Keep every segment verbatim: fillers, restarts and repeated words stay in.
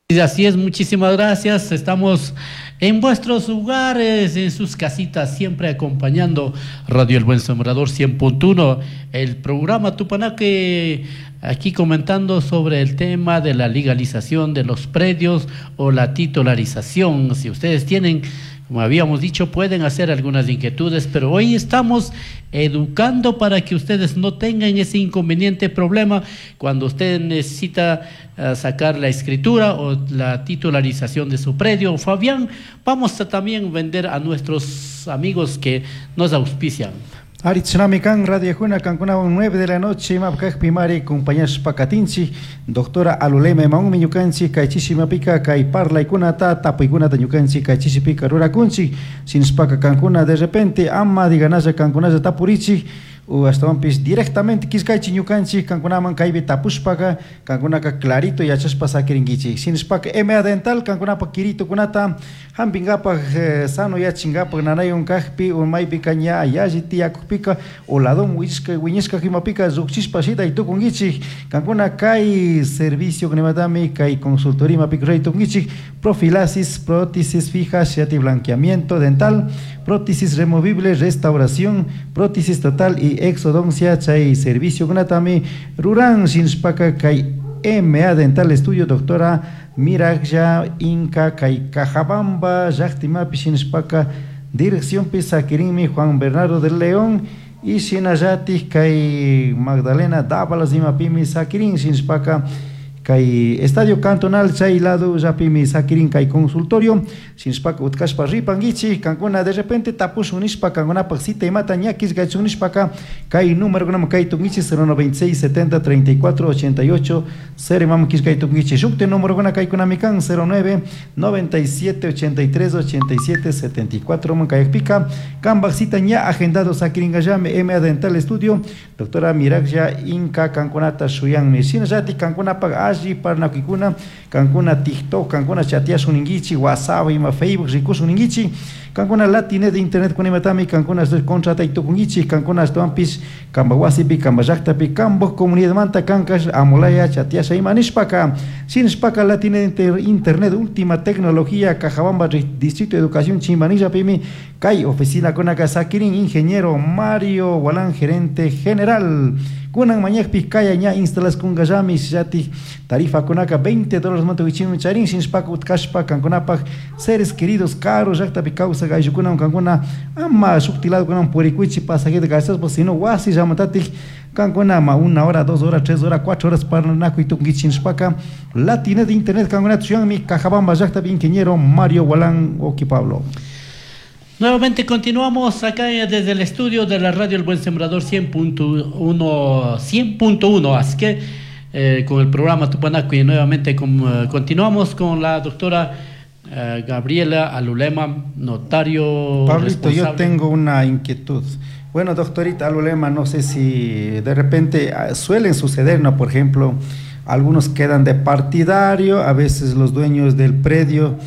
Y así es, muchísimas gracias. Estamos en vuestros hogares, en sus casitas, siempre acompañando Radio El Buen Sembrador cien punto uno, el programa Tupanaque, aquí comentando sobre el tema de la legalización de los predios o la titularización. Si ustedes tienen, como habíamos dicho, pueden hacer algunas inquietudes, pero hoy estamos educando para que ustedes no tengan ese inconveniente problema cuando usted necesita uh, sacar la escritura o la titularización de su predio. Fabián, vamos a también vender a nuestros amigos que nos auspician. Aritsunami kan Radio Juna Cancuna nueve de la noche mapkaj pimari compañías pacatinchi doctora Alulema maun miñukanchi kaichishima pika kai parla ikunata tapuikunata ñukanchi kaichishipika rurakunchi sinspaka Cancuna de repente amma diganaya Cancuna tapurichi o hasta wampis directamente kiskaichi ñukanchi Cancunaman kaibi tapushpaka Cancunaka clarito y achaspa sakiringichi sinspaka M A dental Cancunapa kirito kunata hampingapa eh, sano ya chingapa nanayon kahpi o maypi kaña ayajiti yakupika o ladon wiska wiñiska himapika zukchispa shita y tukungichi Cancuna kai servicio knematami kai consultoría mapika reitungichi profilasis prótesis fijas yati blanqueamiento dental prótesis removible restauración prótesis total y exodoncia chay servicio kunatami ruran sinspaka kai M A Dental Estudio doctora Miragya Inca Kai Cajabamba Yaktimapi Sinspaka Dirección Pisaquirinmi Juan Bernardo del León y Sinayati Kai Magdalena Dávalas Dimapimi Saquirin Sinspaka Kai Estadio Cantonal Chay lado Yapimi Saquirin Kai Consultorio Sinspaka Utkashpa Ripangichi Cancuna de repente tapus unispa Cancuna Paxita y Matañakis Gachunispaka Kai número gnam Kai Tungichi cero nueve seis setenta treinta y cuatro ochenta y ocho Seremam Kis Kai Tungichi Shukte número gna Kai Kunamikan cero nueve noventa y siete ochenta y tres ochenta y siete setenta y cuatro Mankai Pika Cambaxita ña agendado Saquirin Gayame M A Dental Estudio doctora Miragya Inca Cancunata Shuyan Medicina Yati Cancuna Pag Allí Parnakikuna, Cancuna TikTok, Cancuna Chatia Suningichi, WhatsApp, Ima Facebook, Riku Suningichi, Cancuna Latine de Internet con Imatami, Cancuna Contrata y Tukungichi, Cancuna Stompis, Cambawasipi, Cambayaktapi, Cambo, Comunidad Manta, Cancas, Amolaya, Chatia Saimanishpaka, Sinspaka Latine de Internet, última tecnología, Cajabamba, Distrito de Educación, Chimbanilla Pimi, Kai, Oficina Conakasakirin, Ingeniero Mario Walán, Gerente General. Kunan mañak pizcaya ña instalas con gayami yati tarifa conaka veinte dólares manto vichino charin sin spak utkashpa canconapa seres queridos caros yakta picausa gayukuna cancuna ama subtilado con un puricuichi pasaje de gastos pues si no wasi yamatati cancuna ma una hora dos horas tres horas cuatro horas para naco y tungichin spaka latine de internet cancuna tuyan mi cajabamba yakta ingeniero Mario Walán Oki Pablo. Nuevamente continuamos acá desde el estudio de la radio El Buen Sembrador cien punto uno, cien punto uno, así que eh, con el programa Tupanaco y nuevamente con, uh, continuamos con la doctora uh, Gabriela Alulema, notario Pablito, responsable. Yo tengo una inquietud. Bueno, doctorita Alulema, no sé si de repente uh, suelen suceder, ¿no? Por ejemplo, algunos quedan de partidario, a veces los dueños del predio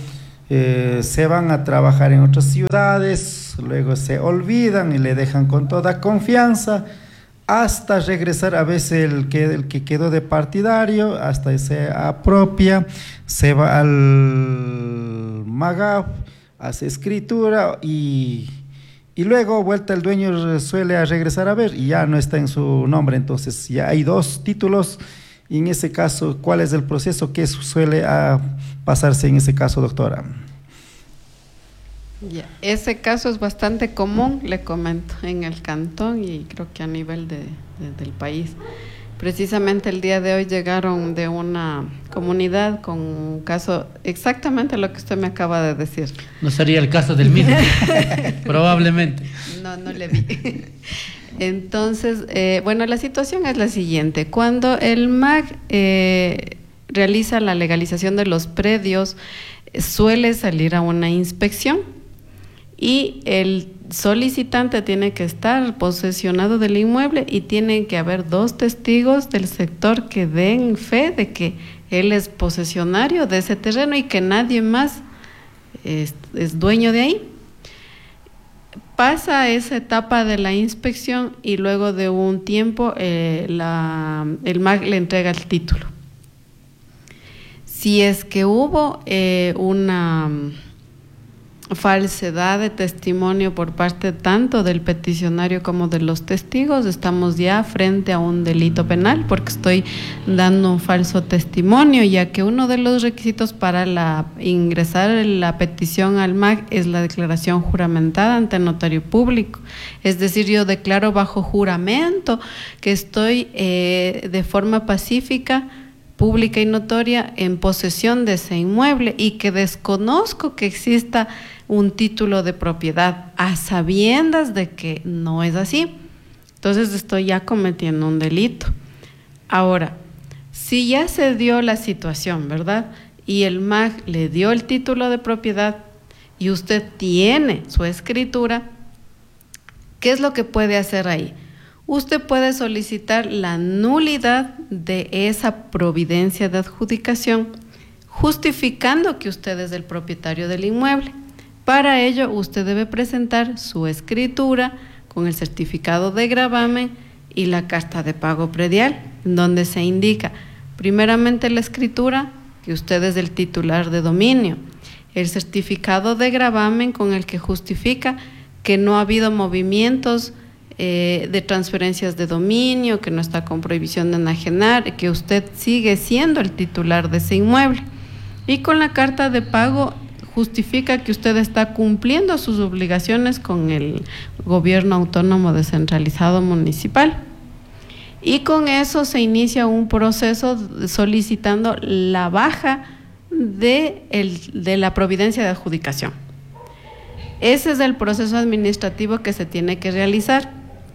Eh, se van a trabajar en otras ciudades, luego se olvidan y le dejan con toda confianza hasta regresar. A veces el que, el que quedó de partidario hasta se apropia, se va al MAGAF, hace escritura y, y luego vuelta el dueño suele a regresar a ver y ya no está en su nombre. Entonces ya hay dos títulos. Y en ese caso, ¿cuál es el proceso que suele a pasarse en ese caso, doctora? Ya, ese caso es bastante común, le comento, en el cantón y creo que a nivel de, de, del país. Precisamente el día de hoy llegaron de una comunidad con un caso exactamente lo que usted me acaba de decir. No sería el caso del mismo, probablemente. No, no le vi. Entonces, eh, bueno, la situación es la siguiente. Cuando el M A G eh, realiza la legalización de los predios, eh, suele salir a una inspección y el solicitante tiene que estar posesionado del inmueble y tienen que haber dos testigos del sector que den fe de que él es posesionario de ese terreno y que nadie más es, es dueño de ahí. Pasa esa etapa de la inspección y luego de un tiempo eh, la, el M A G le entrega el título. Si es que hubo eh, una falsedad de testimonio por parte tanto del peticionario como de los testigos, estamos ya frente a un delito penal porque estoy dando un falso testimonio, ya que uno de los requisitos para la, ingresar la petición al M A G es la declaración juramentada ante notario público. Es decir, yo declaro bajo juramento que estoy eh, de forma pacífica, pública y notoria en posesión de ese inmueble y que desconozco que exista un título de propiedad a sabiendas de que no es así. Entonces estoy ya cometiendo un delito. Ahora, si ya se dio la situación, ¿verdad? Y el M A G le dio el título de propiedad y usted tiene su escritura, ¿qué es lo que puede hacer ahí? Usted puede solicitar la nulidad de esa providencia de adjudicación, justificando que usted es el propietario del inmueble. Para ello, usted debe presentar su escritura con el certificado de gravamen y la carta de pago predial, donde se indica, primeramente la escritura, que usted es el titular de dominio, el certificado de gravamen con el que justifica que no ha habido movimientos eh, de transferencias de dominio, que no está con prohibición de enajenar, que usted sigue siendo el titular de ese inmueble. Y con la carta de pago justifica que usted está cumpliendo sus obligaciones con el gobierno autónomo descentralizado municipal. Y con eso se inicia un proceso solicitando la baja de, el, de la providencia de adjudicación. Ese es el proceso administrativo que se tiene que realizar.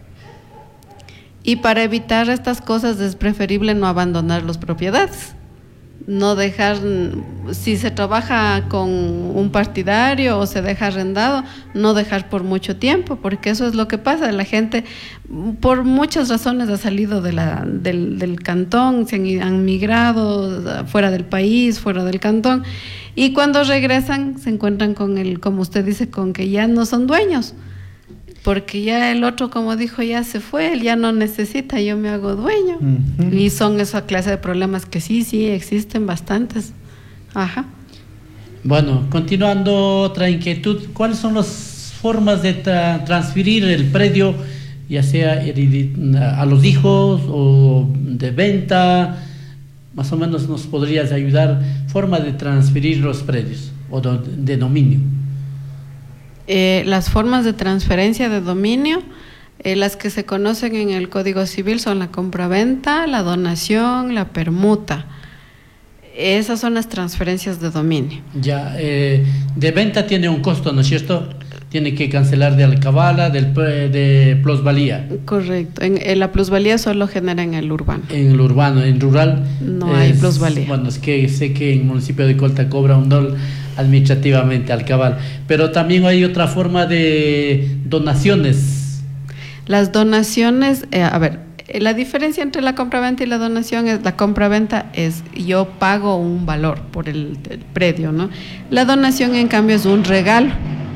Y para evitar estas cosas es preferible no abandonar las propiedades. No dejar, si se trabaja con un partidario o se deja arrendado, no dejar por mucho tiempo, porque eso es lo que pasa. La gente, por muchas razones, ha salido de la, del, del cantón, se han, han migrado fuera del país, fuera del cantón, y cuando regresan se encuentran con el, como usted dice, con que ya no son dueños. Porque ya el otro, como dijo, ya se fue, él ya no necesita, yo me hago dueño. Uh-huh. Y son esa clase de problemas que sí, sí, existen bastantes. Ajá. Bueno, continuando, otra inquietud, ¿cuáles son las formas de tra- transferir el predio, ya sea a los hijos o de venta? Más o menos nos podrías ayudar, forma de transferir los predios o de, de dominio. Eh, las formas de transferencia de dominio, eh, las que se conocen en el Código Civil son la compraventa, la donación, la permuta. Esas son las transferencias de dominio. Ya, eh, de venta tiene un costo, ¿no es cierto? Tiene que cancelar de alcabala, del, de plusvalía. Correcto. En, en la plusvalía solo genera en el urbano. En el urbano, en rural no hay plusvalía. Bueno, es que sé que en el municipio de Colta cobra un dólar administrativamente al cabal, pero también hay otra forma de donaciones. Las donaciones, eh, a ver, la diferencia entre la compraventa y la donación es, la compraventa es yo pago un valor por el, el predio, ¿no? La donación, en cambio, es un regalo.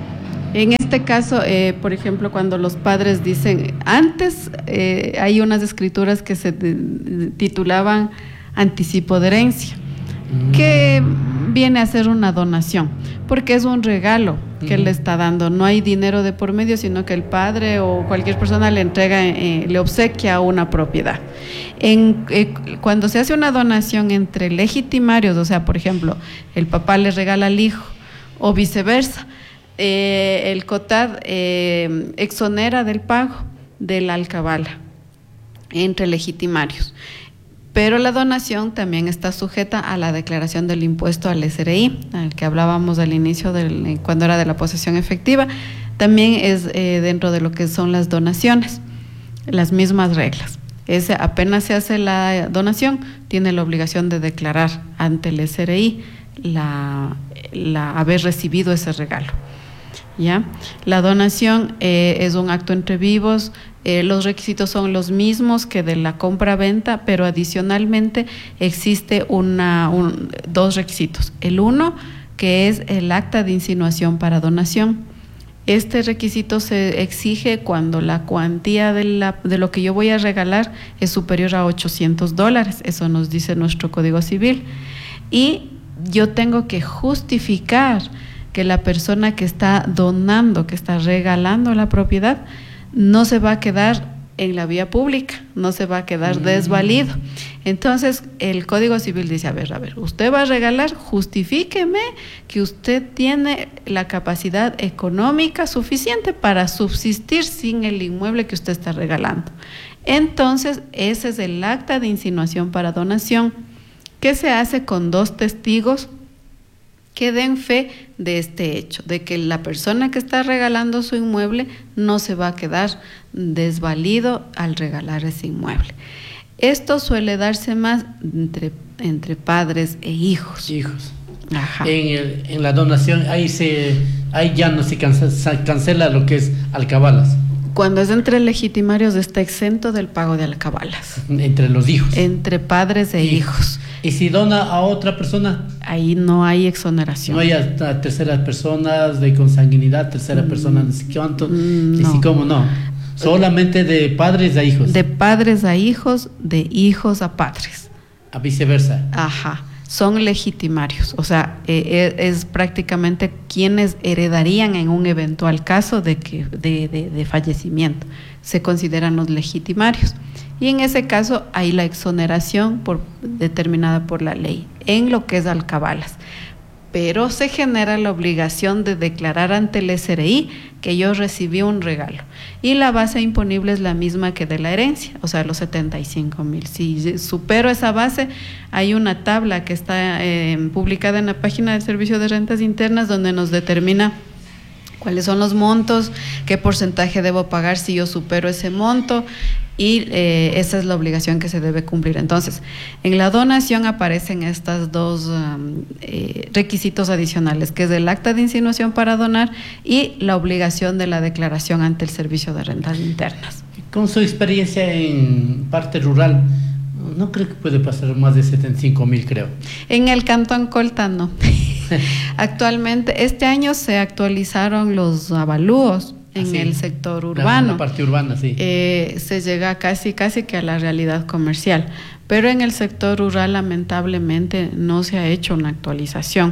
En este caso, eh, por ejemplo, cuando los padres dicen, antes eh, hay unas escrituras que se de, titulaban anticipo de herencia, mm. que viene a ser una donación, porque es un regalo que uh-huh. le está dando. No hay dinero de por medio, sino que el padre o cualquier persona le entrega, eh, le obsequia una propiedad. En, eh, cuando se hace una donación entre legitimarios, o sea, por ejemplo, el papá le regala al hijo o viceversa, eh, el COTAD eh, exonera del pago de la alcabala entre legitimarios. Pero la donación también está sujeta a la declaración del impuesto al S R I, al que hablábamos al inicio, del, cuando era de la posesión efectiva. También es eh, dentro de lo que son las donaciones, las mismas reglas. Ese, apenas se hace la donación, tiene la obligación de declarar ante el S R I la, la haber recibido ese regalo. ¿Ya? La donación eh, es un acto entre vivos. Eh, los requisitos son los mismos que de la compra-venta, pero adicionalmente existe una, un, dos requisitos. El uno, que es el acta de insinuación para donación. Este requisito se exige cuando la cuantía de, la, de lo que yo voy a regalar es superior a ochocientos dólares. Eso nos dice nuestro Código Civil. Y yo tengo que justificar que la persona que está donando, que está regalando la propiedad, no se va a quedar en la vía pública, no se va a quedar desvalido. Entonces, el Código Civil dice, a ver, a ver, usted va a regalar, justifíqueme que usted tiene la capacidad económica suficiente para subsistir sin el inmueble que usted está regalando. Entonces, ese es el acta de insinuación para donación, que se hace con dos testigos que den fe de este hecho, de que la persona que está regalando su inmueble no se va a quedar desvalido al regalar ese inmueble. Esto suele darse más entre, entre padres e hijos. Hijos. Ajá. En, el, en la donación, ahí, se, ahí ya no se cancela, cancela lo que es alcabalas. Cuando es entre legitimarios está exento del pago de alcabalas. Entre los hijos. Entre padres e hijos. hijos. ¿Y si dona a otra persona? Ahí no hay exoneración. No hay a terceras personas de consanguinidad, tercera mm, persona, no sé cuánto, no. y si cómo no. Solamente de padres a hijos. De padres a hijos, de hijos a padres. A viceversa. Ajá. Son legitimarios, o sea, eh, es prácticamente quienes heredarían en un eventual caso de, que, de, de, de fallecimiento. Se consideran los legitimarios. Y en ese caso hay la exoneración por, determinada por la ley, en lo que es alcabalas. Pero se genera la obligación de declarar ante el S R I que yo recibí un regalo. Y la base imponible es la misma que de la herencia, o sea, los setenta y cinco mil. Si supero esa base, hay una tabla que está eh, publicada en la página del Servicio de Rentas Internas donde nos determina cuáles son los montos, qué porcentaje debo pagar si yo supero ese monto, y eh, esa es la obligación que se debe cumplir. Entonces, en la donación aparecen estos dos um, eh, requisitos adicionales, que es el acta de insinuación para donar y la obligación de la declaración ante el Servicio de Rentas Internas. Con su experiencia en parte rural, no creo que puede pasar más de setenta y cinco mil, creo. En el Cantón Colta no. Actualmente, este año se actualizaron los avalúos en ah, sí. el sector urbano. La parte urbana, sí. Eh, se llega casi, casi que a la realidad comercial. Pero en el sector rural, lamentablemente, no se ha hecho una actualización.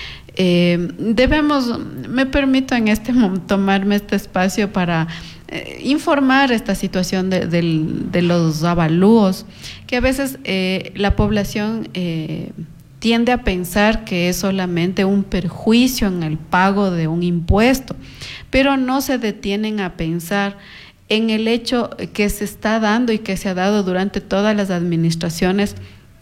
Eh, debemos, me permito en este momento tomarme este espacio para eh, informar esta situación de, de, de los avalúos, que a veces eh, la población eh, tiende a pensar que es solamente un perjuicio en el pago de un impuesto, pero no se detienen a pensar en el hecho que se está dando y que se ha dado durante todas las administraciones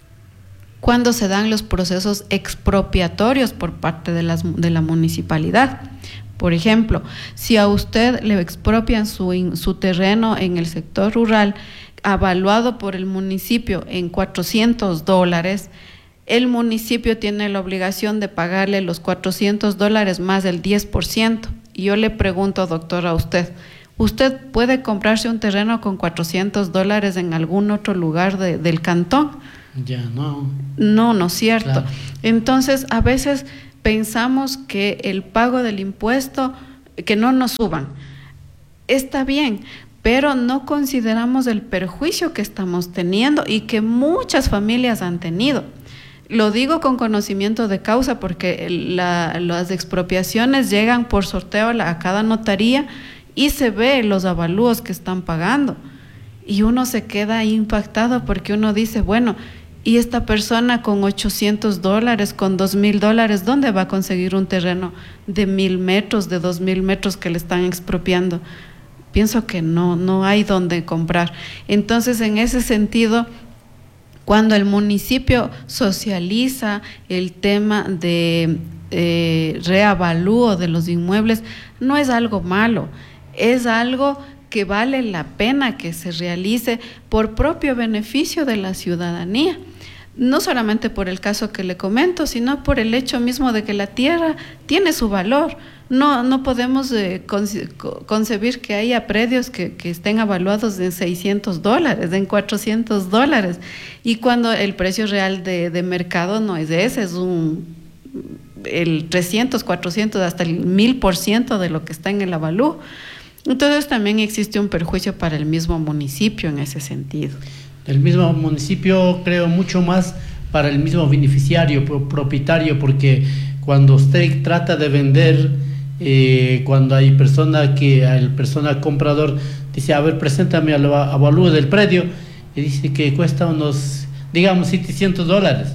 cuando se dan los procesos expropiatorios por parte de, las, de la municipalidad. Por ejemplo, si a usted le expropian su, su terreno en el sector rural, avaluado por el municipio en cuatrocientos dólares, el municipio tiene la obligación de pagarle los cuatrocientos dólares más el diez por ciento. Y yo le pregunto, doctora, a usted, ¿usted puede comprarse un terreno con cuatrocientos dólares en algún otro lugar de, del cantón? Ya, no. No, no es cierto. Claro. Entonces, a veces pensamos que el pago del impuesto, que no nos suban, está bien, pero no consideramos el perjuicio que estamos teniendo y que muchas familias han tenido. Lo digo con conocimiento de causa porque la, las expropiaciones llegan por sorteo a, la, a cada notaría y se ve los avalúos que están pagando. Y uno se queda impactado porque uno dice, bueno, y esta persona con ochocientos dólares, con dos mil dólares, ¿dónde va a conseguir un terreno de mil metros, de dos mil metros que le están expropiando? Pienso que no, no hay dónde comprar. Entonces, en ese sentido, cuando el municipio socializa el tema de eh, reavalúo de los inmuebles, no es algo malo, es algo que vale la pena que se realice por propio beneficio de la ciudadanía. No solamente por el caso que le comento, sino por el hecho mismo de que la tierra tiene su valor. No, no podemos eh, conce concebir que haya predios que, que estén avaluados en seiscientos dólares, en cuatrocientos dólares, y cuando el precio real de, de mercado no es ese, es un el trescientos, cuatrocientos, hasta el mil por ciento de lo que está en el avalúo. Entonces también existe un perjuicio para el mismo municipio en ese sentido. El mismo municipio, creo, mucho más para el mismo beneficiario, propietario, porque cuando usted trata de vender, eh, cuando hay persona que, el persona comprador dice, a ver, preséntame el avalúo del predio, y dice que cuesta unos, digamos, setecientos dólares,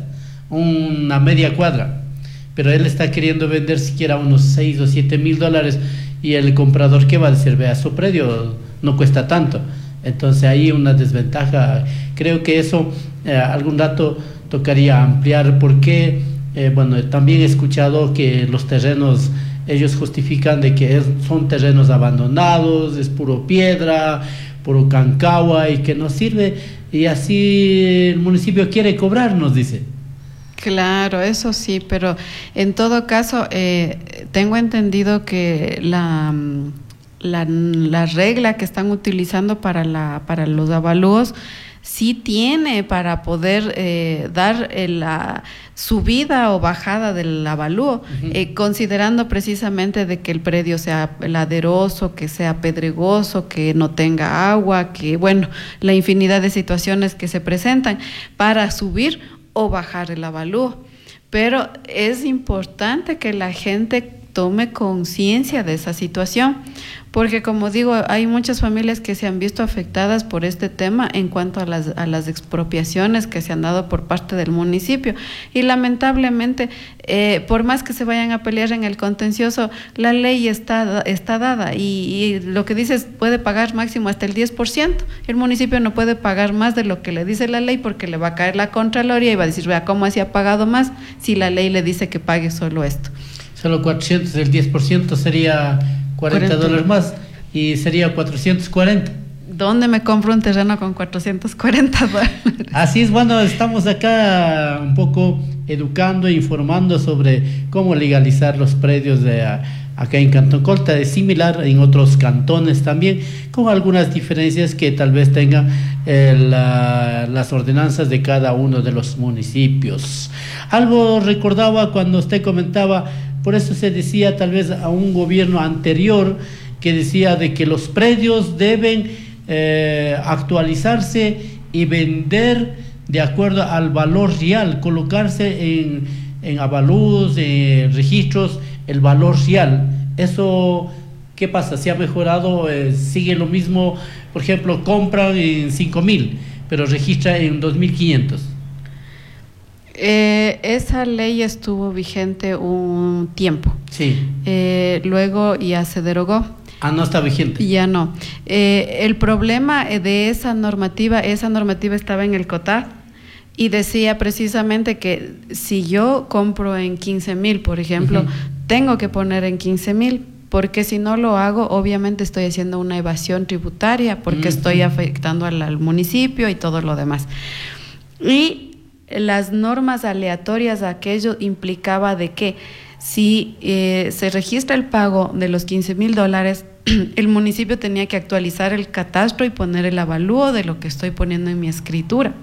una media cuadra, pero él está queriendo vender siquiera unos seis o siete mil dólares, y el comprador, ¿qué va a decir? Vea, su predio no cuesta tanto. Entonces hay una desventaja. Creo que eso eh, algún dato tocaría ampliar, porque eh, bueno, también he escuchado que los terrenos, ellos justifican de que es, son terrenos abandonados, es puro piedra, puro cancagua y que no sirve, y así el municipio quiere cobrarnos, dice. Claro, eso sí, pero en todo caso eh, tengo entendido que la, la, la regla que están utilizando para, la, para los avalúos sí tiene para poder eh, dar eh, la subida o bajada del avalúo, uh-huh. eh, considerando precisamente de que el predio sea laderoso, que sea pedregoso, que no tenga agua, que bueno, la infinidad de situaciones que se presentan para subir o bajar el avalúo. Pero es importante que la gente tome conciencia de esa situación, porque como digo, hay muchas familias que se han visto afectadas por este tema en cuanto a las, a las expropiaciones que se han dado por parte del municipio, y lamentablemente eh, por más que se vayan a pelear en el contencioso, la ley está, está dada, y, y lo que dice es puede pagar máximo hasta el diez por ciento, el municipio no puede pagar más de lo que le dice la ley, porque le va a caer la Contraloría y va a decir, vea, ¿cómo así ha pagado más si la ley le dice que pague solo esto? Solo cuatrocientos, el diez por ciento sería cuarenta dólares más, y sería cuatrocientos cuarenta. ¿Dónde me compro un terreno con cuatrocientos cuarenta dólares? Así es, bueno, estamos acá un poco educando e informando sobre cómo legalizar los predios de acá en Cantón Colta. Es similar en otros cantones también, con algunas diferencias que tal vez tengan eh, la, las ordenanzas de cada uno de los municipios. Algo recordaba cuando usted comentaba, por eso se decía tal vez a un gobierno anterior que decía de que los predios deben eh, actualizarse y vender de acuerdo al valor real, colocarse en, en avalúos, en registros, el valor real. Eso, ¿qué pasa? ¿Se ha mejorado? Eh, ¿Sigue lo mismo? Por ejemplo, compran en cinco mil, pero registra en dos mil quinientos. Eh, esa ley estuvo vigente un tiempo. Sí. Eh, luego ya se derogó. Ah, no está vigente. Ya no. Eh, el problema de esa normativa, esa normativa estaba en el COTAD y decía precisamente que si yo compro en quince mil, por ejemplo, uh-huh. tengo que poner en quince mil, porque si no lo hago, obviamente estoy haciendo una evasión tributaria, porque uh-huh. estoy afectando al, al municipio y todo lo demás. Y las normas aleatorias, aquello implicaba de que si eh, se registra el pago de los quince mil dólares, el municipio tenía que actualizar el catastro y poner el avalúo de lo que estoy poniendo en mi escritura.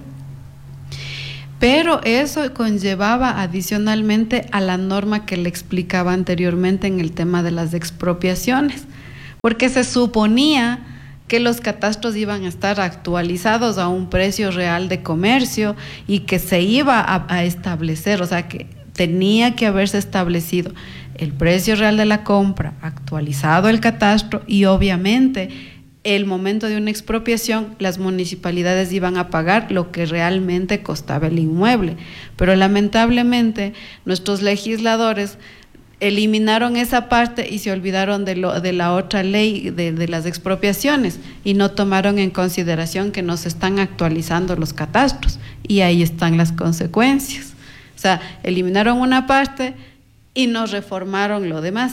Pero eso conllevaba adicionalmente a la norma que le explicaba anteriormente en el tema de las expropiaciones, porque se suponía que los catastros iban a estar actualizados a un precio real de comercio y que se iba a, a establecer, o sea que tenía que haberse establecido el precio real de la compra, actualizado el catastro, y obviamente el momento de una expropiación las municipalidades iban a pagar lo que realmente costaba el inmueble. Pero lamentablemente nuestros legisladores eliminaron esa parte y se olvidaron de, lo, de la otra ley de, de las expropiaciones, y no tomaron en consideración que no se están actualizando los catastros, y ahí están las consecuencias. O sea, eliminaron una parte y no reformaron lo demás.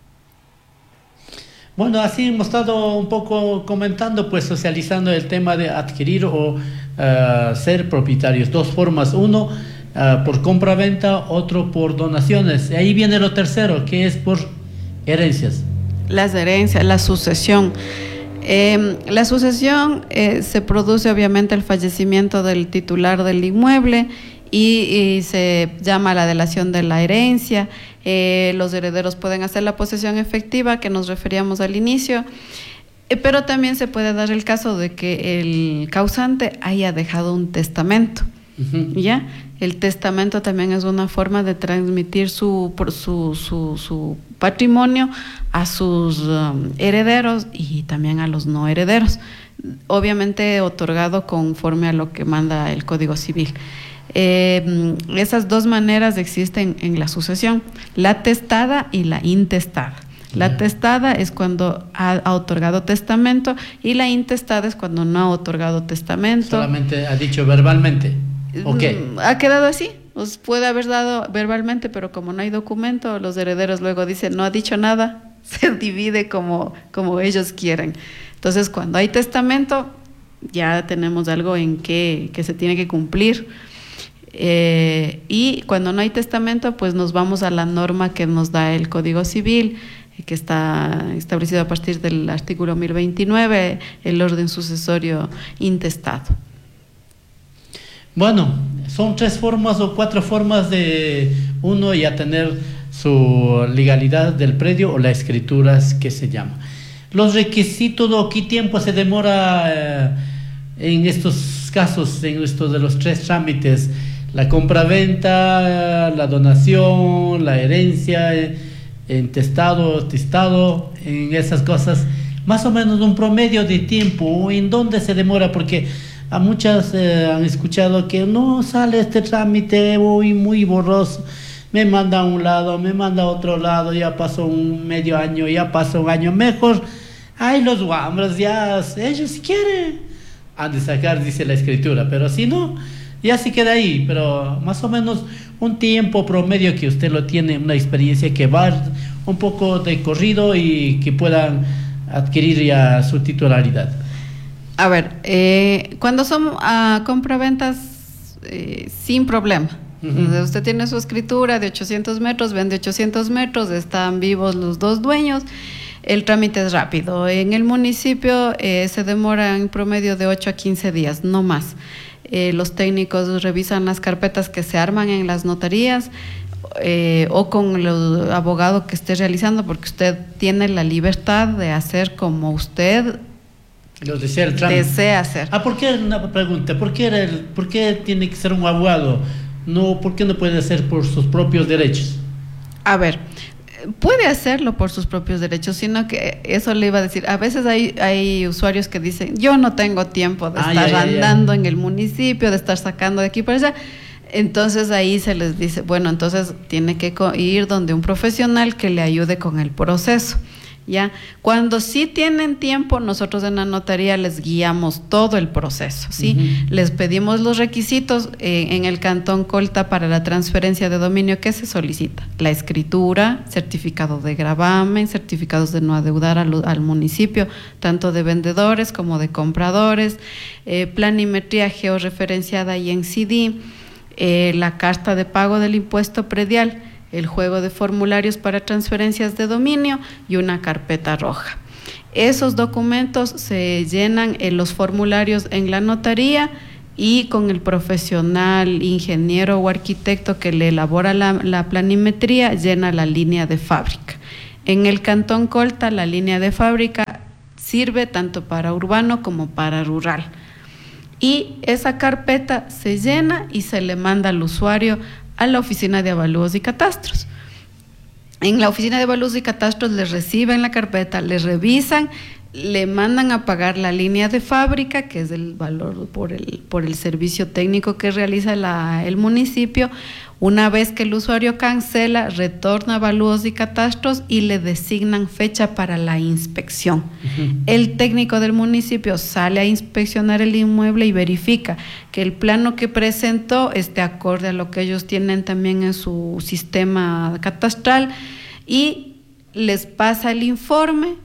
Bueno, así hemos estado un poco comentando, pues socializando el tema de adquirir o uh, ser propietarios. Dos formas, uno Uh, por compra-venta, otro por donaciones. Y ahí viene lo tercero, que es por herencias. Las herencias, la sucesión. Eh, la sucesión eh, se produce obviamente el fallecimiento del titular del inmueble y, y se llama la delación de la herencia. Eh, los herederos pueden hacer la posesión efectiva, que nos referíamos al inicio. Eh, pero también se puede dar el caso de que el causante haya dejado un testamento. Uh-huh. ¿Ya? El testamento también es una forma de transmitir su, su, su, su patrimonio a sus um, herederos y también a los no herederos, obviamente otorgado conforme a lo que manda el Código Civil. Eh, esas dos maneras existen en la sucesión, la testada y la intestada. La testada es cuando ha, ha otorgado testamento y la intestada es cuando no ha otorgado testamento. Solamente ha dicho verbalmente. ¿O qué? Ha quedado así. Os puede haber dado verbalmente, pero como no hay documento, los herederos luego dicen, no ha dicho nada, se divide como, como ellos quieren. Entonces, cuando hay testamento, ya tenemos algo en que, que se tiene que cumplir. Eh, y cuando no hay testamento, pues nos vamos a la norma que nos da el Código Civil, que está establecido a partir del artículo mil veintinueve, el orden sucesorio intestado. Bueno, son tres formas o cuatro formas de uno ya tener su legalidad del predio o las escrituras que se llama. Los requisitos o qué tiempo se demora eh, en estos casos, en estos de los tres trámites, la compra-venta, la donación, la herencia, en testado, testado, en esas cosas, más o menos un promedio de tiempo, en dónde se demora, porque a muchas eh, han escuchado que no sale este trámite, voy muy borroso, me manda a un lado, me manda a otro lado, ya pasó un medio año, ya pasó un año, mejor, ay, los guambras, ya, ellos si quieren, han de sacar, dice la escritura, pero si no, ya se queda ahí, pero más o menos un tiempo promedio que usted lo tiene, una experiencia que va un poco de corrido y que puedan adquirir ya su titularidad. A ver, eh, cuando son uh, compraventas eh, sin problema, uh-huh. Usted tiene su escritura de ochocientos metros, vende ochocientos metros, están vivos los dos dueños, el trámite es rápido. En el municipio eh, se demora en promedio de ocho a quince días, no más. Eh, los técnicos revisan las carpetas que se arman en las notarías eh, o con el abogado que esté realizando, porque usted tiene la libertad de hacer como usted Lo desea, el trámite. desea hacer. Ah, ¿por qué? Una pregunta, ¿por qué, era el, ¿por qué tiene que ser un abogado? No, ¿por qué no puede hacer por sus propios derechos? A ver, puede hacerlo por sus propios derechos, sino que eso le iba a decir, a veces hay, hay usuarios que dicen, yo no tengo tiempo de ah, estar ya, ya, andando ya. en el municipio, de estar sacando de aquí para allá. Entonces ahí se les dice, bueno, entonces tiene que ir donde un profesional que le ayude con el proceso. ¿Ya? Cuando sí tienen tiempo, nosotros en la notaría les guiamos todo el proceso, ¿sí? Uh-huh. Les pedimos los requisitos eh, en el Cantón Colta para la transferencia de dominio. ¿Qué se solicita? La escritura, certificado de gravamen, certificados de no adeudar al, al municipio, tanto de vendedores como de compradores, eh, planimetría georreferenciada y en C D, eh, la carta de pago del impuesto predial, el juego de formularios para transferencias de dominio y una carpeta roja. Esos documentos se llenan en los formularios en la notaría y con el profesional, ingeniero o arquitecto que le elabora la, la planimetría, llena la línea de fábrica. En el Cantón Colta, la línea de fábrica sirve tanto para urbano como para rural. Y esa carpeta se llena y se le manda al usuario a la oficina de avalúos y catastros. En la oficina de avalúos y catastros les reciben la carpeta, les revisan, le mandan a pagar la línea de fábrica, que es el valor por el, por el servicio técnico que realiza la, el municipio. Una vez que el usuario cancela, retorna a avalúos y catastros y le designan fecha para la inspección. Uh-huh. El técnico del municipio sale a inspeccionar el inmueble y verifica que el plano que presentó esté acorde a lo que ellos tienen también en su sistema catastral y les pasa el informe.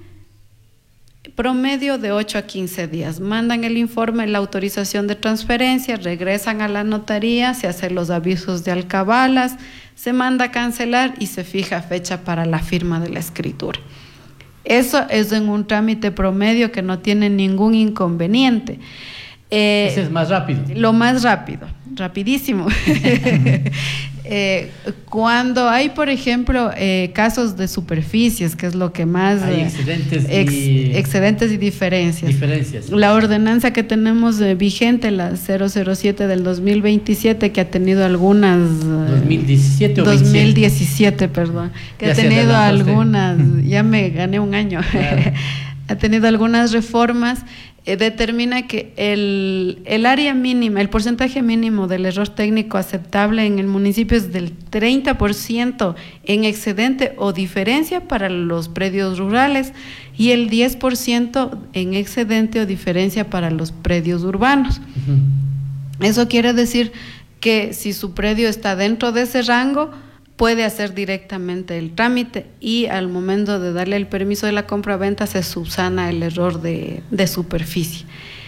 Promedio de ocho a quince días. Mandan el informe, la autorización de transferencia, regresan a la notaría, se hacen los avisos de alcabalas, se manda a cancelar y se fija fecha para la firma de la escritura. Eso es en un trámite promedio que no tiene ningún inconveniente. Eh, Ese es más rápido. Lo más rápido, rapidísimo. Eh, cuando hay, por ejemplo, eh, casos de superficies, que es lo que más... Hay excedentes, ex, y, excedentes y diferencias. diferencias. La ordenanza que tenemos eh, vigente, la cero cero siete del dos mil veintisiete, que ha tenido algunas... dos mil diecisiete o dos mil diecisiete, perdón. Que ya ha tenido algunas... usted. Ya me gané un año. Claro. Ha tenido algunas reformas. Eh, determina que el, el área mínima, el porcentaje mínimo del error técnico aceptable en el municipio es del treinta por ciento en excedente o diferencia para los predios rurales y el diez por ciento en excedente o diferencia para los predios urbanos. Uh-huh. Eso quiere decir que si su predio está dentro de ese rango, puede hacer directamente el trámite y al momento de darle el permiso de la compra-venta se subsana el error de, de superficie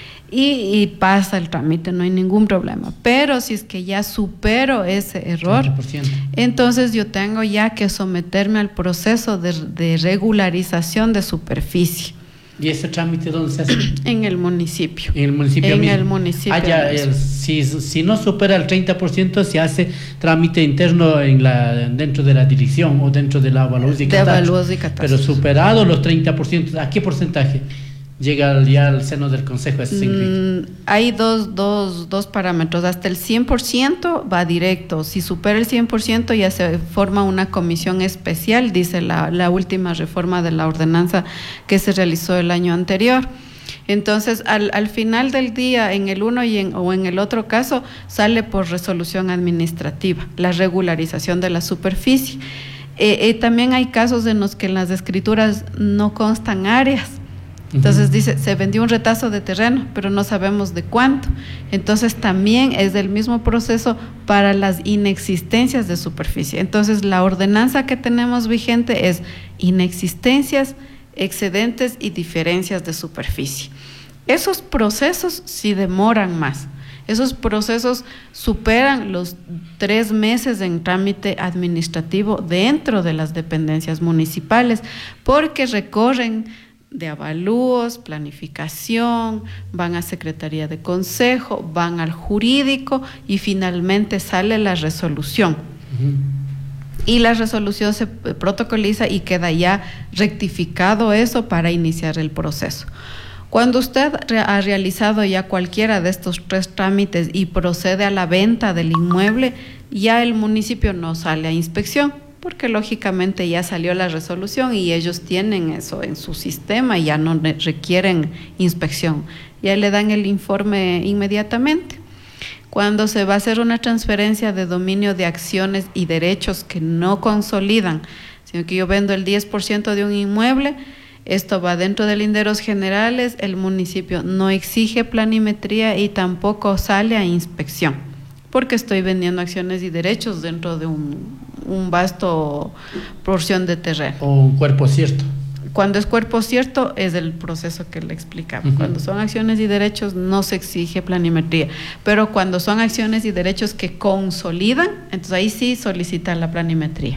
y, y pasa el trámite, no hay ningún problema. Pero si es que ya supero ese error, treinta por ciento, entonces yo tengo ya que someterme al proceso de, de regularización de superficie. ¿Y ese trámite dónde se hace? En el municipio. En el municipio En mismo. el municipio. Ah, ya, el, si, si no supera el treinta por ciento se hace trámite interno en la, dentro de la dirección o dentro de la Avalúos y Catastro. De y Catastro. Pero superado los treinta por ciento, ¿a qué porcentaje llega ya al seno del Consejo? Mm, hay dos, dos, dos parámetros. Hasta el cien por ciento va directo. Si supera el cien por ciento ya se forma una comisión especial, dice la, la última reforma de la ordenanza que se realizó el año anterior. Entonces, al, al final del día, en el uno y en, o en el otro caso, sale por resolución administrativa, la regularización de la superficie. Eh, eh, también hay casos en los que en las escrituras no constan áreas. Entonces uh-huh. dice, se vendió un retazo de terreno, pero no sabemos de cuánto. Entonces también es del mismo proceso para las inexistencias de superficie. Entonces la ordenanza que tenemos vigente es inexistencias, excedentes y diferencias de superficie. Esos procesos sí demoran más. Esos procesos superan los tres meses en trámite administrativo dentro de las dependencias municipales, porque recorren de avalúos, planificación, van a Secretaría de Consejo, van al jurídico y finalmente sale la resolución. Uh-huh. Y la resolución se protocoliza y queda ya rectificado eso para iniciar el proceso. Cuando usted ha realizado ya cualquiera de estos tres trámites y procede a la venta del inmueble, ya el municipio no sale a inspección, porque lógicamente ya salió la resolución y ellos tienen eso en su sistema y ya no requieren inspección, ya le dan el informe inmediatamente. Cuando se va a hacer una transferencia de dominio de acciones y derechos que no consolidan, sino que yo vendo el diez por ciento de un inmueble, esto va dentro de linderos generales, el municipio no exige planimetría y tampoco sale a inspección, porque estoy vendiendo acciones y derechos dentro de un, un vasto porción de terreno. O un cuerpo cierto. Cuando es cuerpo cierto es el proceso que le explicaba. Uh-huh. Cuando son acciones y derechos no se exige planimetría, pero cuando son acciones y derechos que consolidan, entonces ahí sí solicita la planimetría.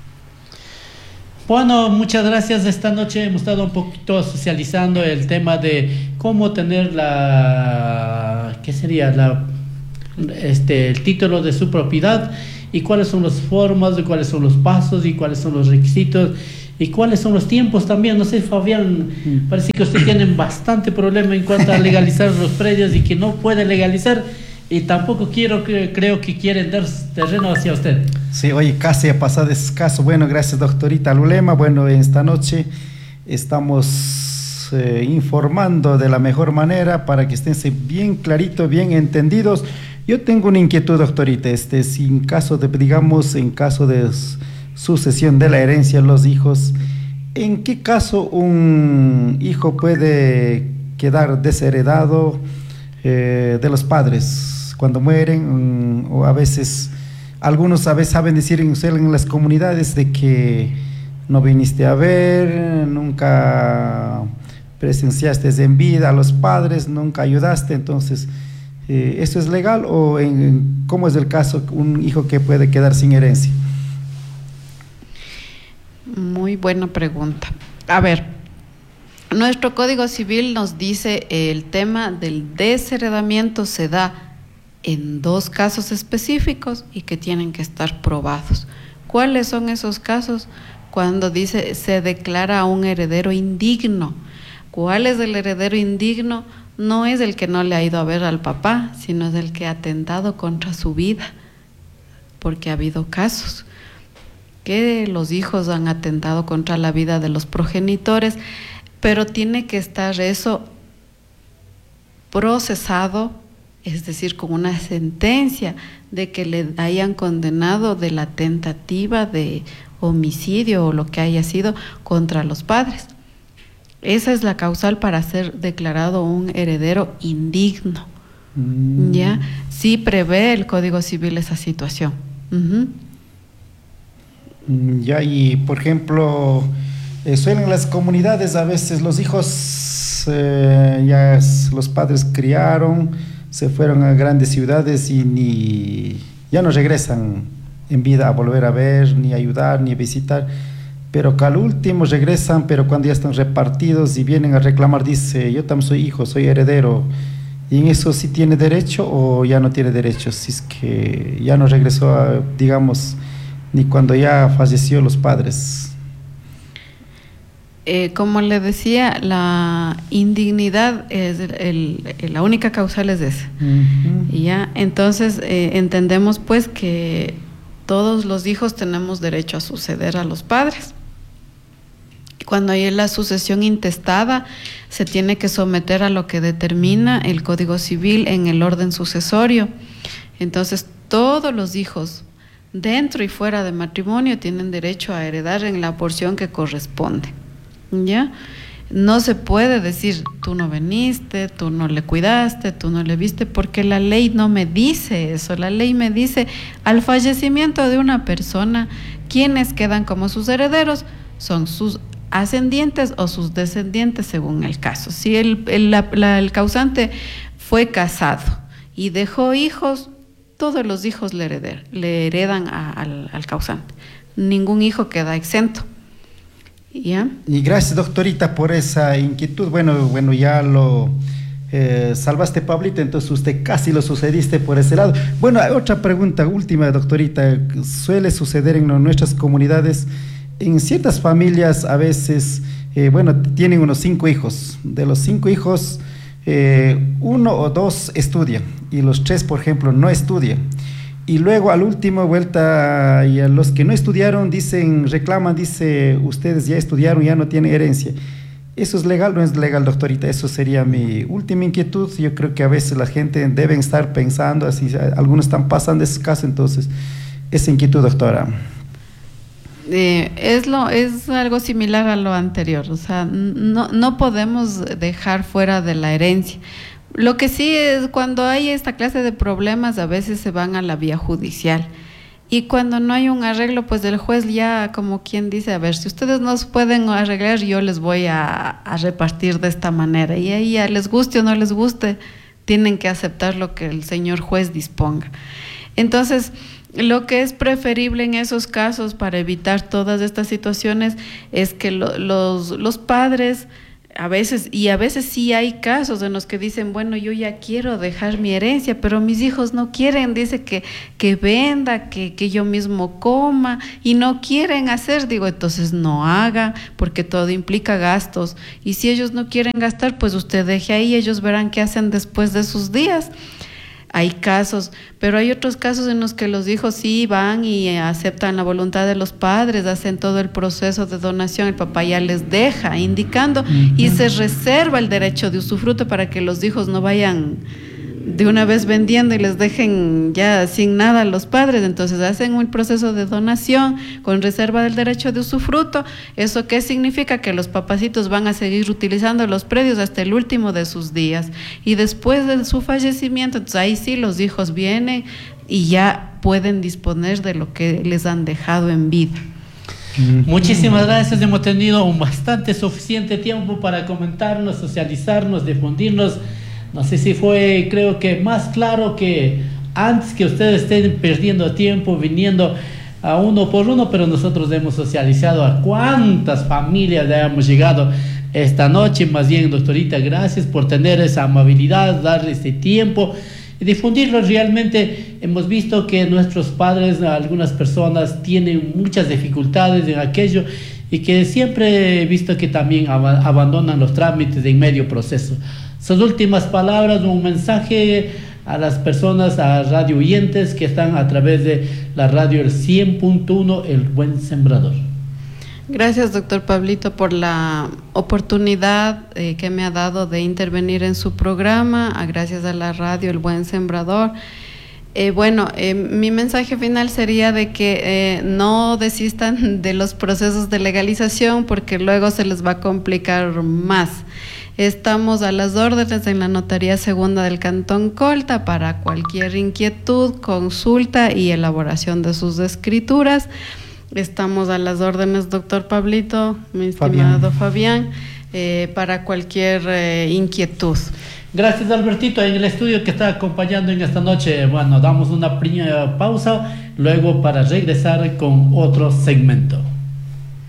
Bueno, muchas gracias. Esta noche hemos estado un poquito socializando el tema de cómo tener la, ¿qué sería? La, este, el título de su propiedad y cuáles son las formas, y cuáles son los pasos y cuáles son los requisitos y cuáles son los tiempos también. No sé, Fabián, mm. parece que usted tiene bastante problema en cuanto a legalizar los predios y que no puede legalizar. Y tampoco quiero, creo que quieren dar terreno hacia usted. Sí, oye, casi ha pasado ese caso. Bueno, gracias, doctorita Lulema. Bueno, esta noche estamos eh, informando de la mejor manera para que estén bien claritos, bien entendidos. Yo tengo una inquietud, doctorita. Este, si en caso de, digamos, en caso de sucesión de la herencia de los hijos, ¿en qué caso un hijo puede quedar desheredado eh, de los padres? Cuando mueren, um, o a veces, algunos a veces saben decir en, en las comunidades de que no viniste a ver, nunca presenciaste en vida a los padres, nunca ayudaste. Entonces, eh, ¿esto es legal o en, en, cómo es el caso un hijo que puede quedar sin herencia? Muy buena pregunta. A ver, nuestro Código Civil nos dice el tema del desheredamiento se da en dos casos específicos y que tienen que estar probados. ¿Cuáles son esos casos? Cuando dice se declara a un heredero indigno. ¿Cuál es el heredero indigno? No es el que no le ha ido a ver al papá, sino es el que ha atentado contra su vida, porque ha habido casos que los hijos han atentado contra la vida de los progenitores, pero tiene que estar eso procesado, es decir, con una sentencia de que le hayan condenado de la tentativa de homicidio o lo que haya sido contra los padres. Esa es la causal para ser declarado un heredero indigno. Mm. ¿Ya? Sí prevé el Código Civil esa situación. Uh-huh. Ya, y por ejemplo, eh, suelen las comunidades a veces los hijos, eh, ya es, los padres criaron, se fueron a grandes ciudades y ni ya no regresan en vida a volver a ver, ni ayudar, ni visitar, pero que al último regresan, pero cuando ya están repartidos y vienen a reclamar, dice, yo también soy hijo, soy heredero. ¿Y en eso sí tiene derecho o ya no tiene derecho? Si es que ya no regresó, a, digamos, ni cuando ya falleció los padres. Eh, como le decía, la indignidad es el, el, la única causal es esa. Uh-huh. Y ya, entonces eh, entendemos pues que todos los hijos tenemos derecho a suceder a los padres. Cuando hay la sucesión intestada, se tiene que someter a lo que determina el Código Civil en el orden sucesorio. Entonces, todos los hijos, dentro y fuera de matrimonio, tienen derecho a heredar en la porción que corresponde. ¿Ya? No se puede decir, tú no viniste, tú no le cuidaste, tú no le viste, porque la ley no me dice eso. La ley me dice, al fallecimiento de una persona, quienes quedan como sus herederos son sus ascendientes o sus descendientes según el caso. Si el, el, la, la, el causante fue casado y dejó hijos, todos los hijos le, hereder, le heredan a, al, al causante. Ningún hijo queda exento. ¿Ya? Y gracias, doctorita, por esa inquietud. Bueno, bueno, ya lo eh, salvaste, Pablito, entonces usted casi lo sucediste por ese lado. Bueno, otra pregunta última, doctorita. Suele suceder en nuestras comunidades, en ciertas familias a veces, eh, bueno, tienen unos cinco hijos. De los cinco hijos, eh, uno o dos estudian y los tres, por ejemplo, no estudian. Y luego al último vuelta, y a los que no estudiaron dicen, reclaman, dice, ustedes ya estudiaron, ya no tienen herencia. ¿Eso es legal o no es legal, doctorita? Eso sería mi última inquietud. Yo creo que a veces la gente debe estar pensando así, algunos están pasando ese caso, entonces, esa inquietud, doctora. Eh, es, lo, es algo similar a lo anterior, o sea, no, no podemos dejar fuera de la herencia. Lo que sí es, cuando hay esta clase de problemas, a veces se van a la vía judicial. Y cuando no hay un arreglo, pues el juez ya, como quien dice, a ver, si ustedes no pueden arreglar, yo les voy a, a repartir de esta manera. Y ahí ya les guste o no les guste, tienen que aceptar lo que el señor juez disponga. Entonces, lo que es preferible en esos casos para evitar todas estas situaciones es que lo, los, los padres... A veces, y a veces sí hay casos en los que dicen, bueno, yo ya quiero dejar mi herencia, pero mis hijos no quieren, dice que, que venda, que, que yo mismo coma, y no quieren hacer, digo, entonces no haga, porque todo implica gastos, y si ellos no quieren gastar, pues usted deje ahí, ellos verán qué hacen después de sus días. Hay casos, pero hay otros casos en los que los hijos sí van y aceptan la voluntad de los padres, hacen todo el proceso de donación, el papá ya les deja indicando uh-huh. y se reserva el derecho de usufructo para que los hijos no vayan de una vez vendiendo y les dejen ya sin nada a los padres. Entonces hacen un proceso de donación con reserva del derecho de usufructo. ¿Eso qué significa? Que los papacitos van a seguir utilizando los predios hasta el último de sus días, y después de su fallecimiento, entonces ahí sí los hijos vienen y ya pueden disponer de lo que les han dejado en vida. Muchísimas gracias, hemos tenido un bastante suficiente tiempo para comentarnos, socializarnos, difundirnos. No sé si fue, creo que más claro que antes, que ustedes estén perdiendo tiempo viniendo a uno por uno, pero nosotros hemos socializado a cuántas familias le hemos llegado esta noche. Más bien, doctorita, gracias por tener esa amabilidad, darle este tiempo y difundirlo. Realmente hemos visto que nuestros padres, algunas personas, tienen muchas dificultades en aquello y que siempre he visto que también ab- abandonan los trámites en medio proceso. Sus últimas palabras, un mensaje a las personas, a radio oyentes que están a través de la radio el cien punto uno, El Buen Sembrador. Gracias, doctor Pablito, por la oportunidad eh, que me ha dado de intervenir en su programa. Gracias a la radio El Buen Sembrador. Eh, bueno, eh, mi mensaje final sería de que eh, no desistan de los procesos de legalización porque luego se les va a complicar más. Estamos a las órdenes en la Notaría Segunda del Cantón Colta para cualquier inquietud, consulta y elaboración de sus escrituras. Estamos a las órdenes, doctor Pablito, mi estimado Fabián, Fabián eh, para cualquier eh, inquietud. Gracias, Albertito, en el estudio que está acompañando en esta noche. Bueno, damos una pequeña pausa, luego para regresar con otro segmento.